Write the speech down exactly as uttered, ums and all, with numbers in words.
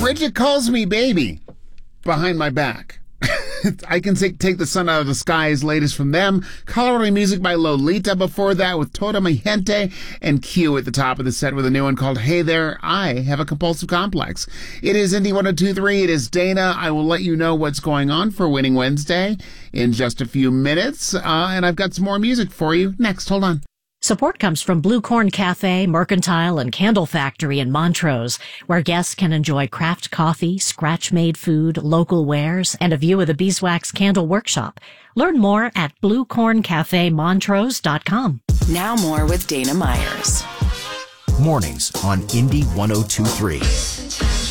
Bridget calls me baby behind my back. I Can take, take the Sun Out of the Sky is latest from them. Colorado music by Lolita before that with Toda Mi Gente, and Q at the top of the set with a new one called Hey There, I Have a Compulsive Complex. It is Indie one oh two point three. It is Dana. I will let you know what's going on for Winning Wednesday in just a few minutes. Uh, and I've got some more music for you next. Hold on. Support comes from Blue Corn Cafe, Mercantile, and Candle Factory in Montrose, where guests can enjoy craft coffee, scratch-made food, local wares, and a view of the Beeswax Candle Workshop. Learn more at blue corn cafe montrose dot com. Now more with Dana Myers. Mornings on Indie one oh two point three.